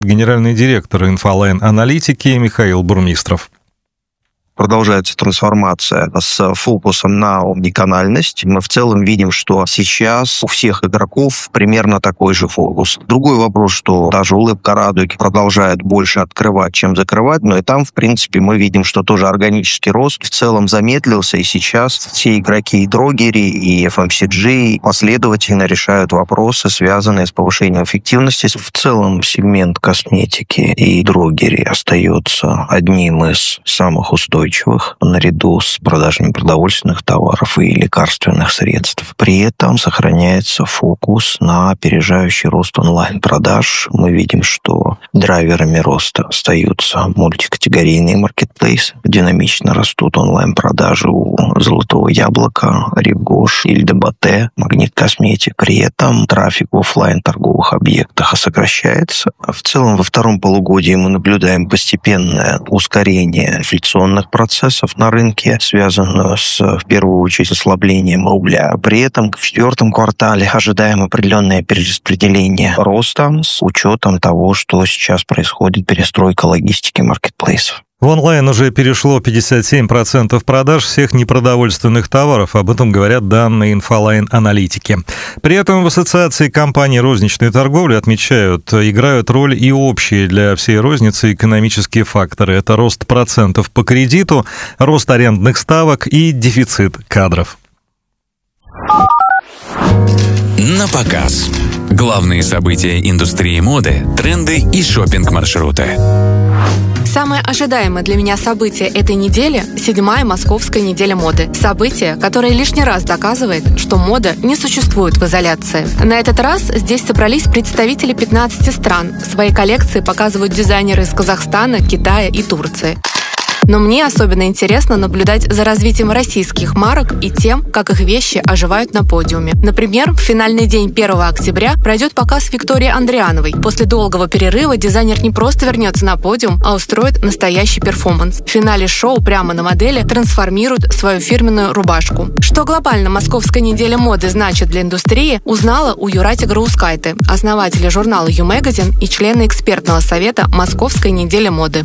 Генеральный директор инфолайн-аналитики Михаил Бурмистров. Продолжается трансформация с фокусом на омниканальность. Мы в целом видим, что сейчас у всех игроков примерно такой же фокус. Другой вопрос, что даже улыбка радуги продолжает больше открывать, чем закрывать, но и там, в принципе, мы видим, что тоже органический рост в целом замедлился, и сейчас все игроки и дрогери, и FMCG последовательно решают вопросы, связанные с повышением эффективности. В целом сегмент косметики и дрогери остается одним из самых устойчивых наряду с продажами продовольственных товаров и лекарственных средств. При этом сохраняется фокус на опережающий рост онлайн-продаж. Мы видим, что драйверами роста остаются мультикатегорийные маркетплейсы. Динамично растут онлайн-продажи у Золотого Яблока, Ревгош, Ильдебате, Магнит Косметик. При этом трафик в офлайн-торговых объектах сокращается. В целом, во втором полугодии мы наблюдаем постепенное ускорение инфляционных процессов на рынке, связанную в первую очередь, ослаблением рубля. При этом в четвертом квартале ожидаем определенное перераспределение роста с учетом того, что сейчас происходит перестройка логистики маркетплейсов. В онлайн уже перешло 57% продаж всех непродовольственных товаров. Об этом говорят данные инфолайн-аналитики. При этом в Ассоциации компаний розничной торговли отмечают, играют роль и общие для всей розницы экономические факторы. Это рост процентов по кредиту, рост арендных ставок и дефицит кадров. На показ. Главные события индустрии моды, тренды и шопинг-маршруты. Самое ожидаемое для меня событие этой недели – 7-я Московская неделя моды. Событие, которое лишний раз доказывает, что мода не существует в изоляции. На этот раз здесь собрались представители 15 стран. Свои коллекции показывают дизайнеры из Казахстана, Китая и Турции. Но мне особенно интересно наблюдать за развитием российских марок и тем, как их вещи оживают на подиуме. Например, в финальный день 1 октября пройдет показ Виктории Андриановой. После долгого перерыва дизайнер не просто вернется на подиум, а устроит настоящий перформанс. В финале шоу прямо на модели трансформирует свою фирменную рубашку. Что глобально Московская неделя моды значит для индустрии, узнала у Юрати Граускайте, основателя журнала YouMagazine и члена экспертного совета Московской недели моды.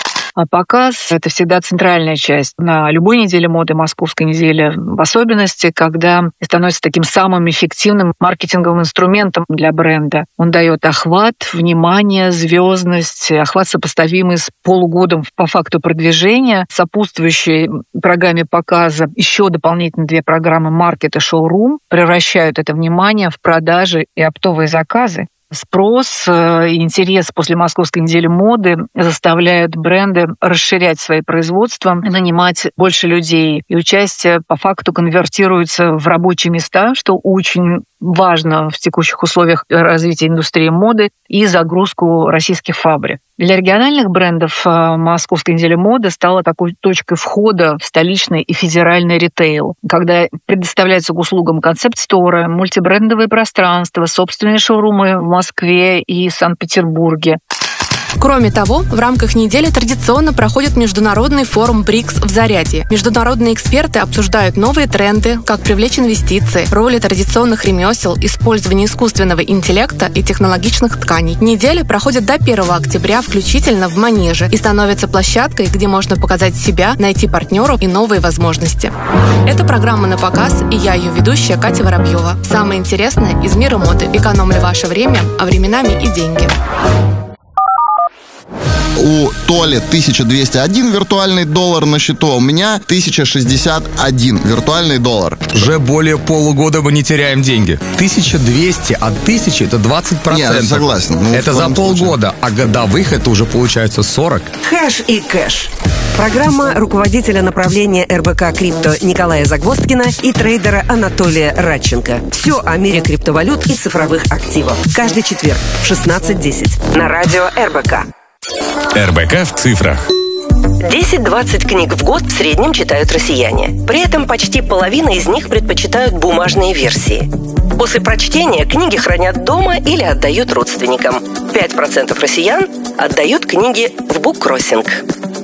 А показ — это всегда центральная часть на любой неделе моды, Московской неделе в особенности, когда становится таким самым эффективным маркетинговым инструментом для бренда. Он дает охват, внимание, звездность, охват сопоставимый с полугодом по факту продвижения, сопутствующей программе показа еще дополнительно 2 программы «Маркет» и «Шоурум» превращают это внимание в продажи и оптовые заказы. Спрос и интерес после Московской недели моды заставляют бренды расширять свои производства, нанимать больше людей. И участие по факту конвертируется в рабочие места, что очень важно в текущих условиях развития индустрии моды, и загрузку российских фабрик. Для региональных брендов Московская неделя моды стала такой точкой входа в столичный и федеральный ритейл, когда предоставляются к услугам концепт-сторы, мультибрендовые пространства, собственные шоурумы в Москве и Санкт-Петербурге. Кроме того, в рамках недели традиционно проходит международный форум БРИКС в Зарядье. Международные эксперты обсуждают новые тренды, как привлечь инвестиции, роли традиционных ремесел, использование искусственного интеллекта и технологичных тканей. Неделя проходит до 1 октября включительно в Манеже и становится площадкой, где можно показать себя, найти партнеров и новые возможности. Это программа «На показ», и я ее ведущая Катя Воробьева. Самое интересное из мира моды. Экономлю ваше время, а временами и деньги. У Толи 1201 виртуальный доллар на счету, у меня 1061 виртуальный доллар. Уже более полугода мы не теряем деньги. 1200 от 1000 это 20%. Я согласен. Это за полгода, а годовых это уже получается 40. Хэш и кэш. Программа руководителя направления РБК Крипто Николая Загвоздкина и трейдера Анатолия Радченко. Все о мире криптовалют и цифровых активов. Каждый четверг в 16:10 на радио РБК. РБК в цифрах. 10-20 книг в год в среднем читают россияне. При этом почти половина из них предпочитают бумажные версии. После прочтения книги хранят дома или отдают родственникам. 5% россиян отдают книги в буккроссинг.